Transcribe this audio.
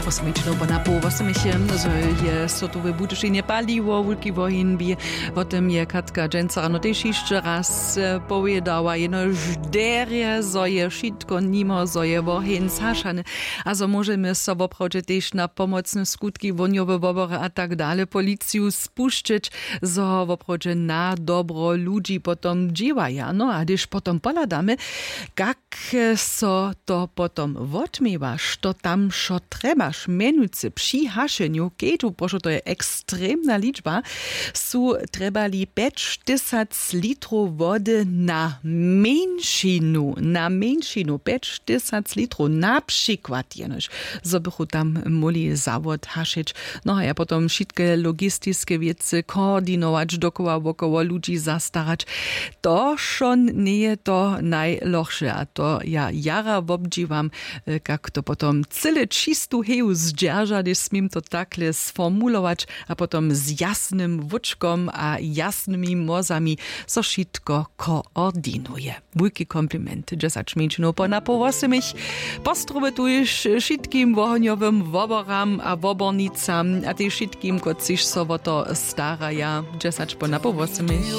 Osmičnou po napołosmyśiem, że jest to w Budyszynie paliło, wulki wohinbi, potem je Katka Dżęca, no też jeszcze raz powiedziała, jeno żderie, zo je wszystko nimo, zo je wohin zaszane, a zo możemy sobie też na pomocne skutki woniowe wobory a tak dalej policję spuszczyć, zo woprodzie na dobro ludzi potom dziewaja, no a gdyż potom poladamy, jak so to potom odmiewasz, to tam szo trebaš menujúce pri hašeniu, keď pošlo to je extrémna liczba, sú trebali 5000 litrov vody na menšinu, 5000 litrov napríklad jenož, zobychu tam mohli závod hašiť. No a ja potom všetké logistické veci koordinovať, dokoła wokoło ľudí zastarať. To šon nie je to najlohšie a to ja jara obdívam, jak to potom celé čistú heju zdrža, když smím to takhle sformulować, a potom s jasnym wuczkom a jasnymi mozami so wszystko koordinuje. Wielki kompliment, że zaczmięczno po napołosymich postrobetujesz wszystkim wohoniowym woboram a wobornicam, a ty wszystkim, kociś so o to staraja, że zacz po napołosymich.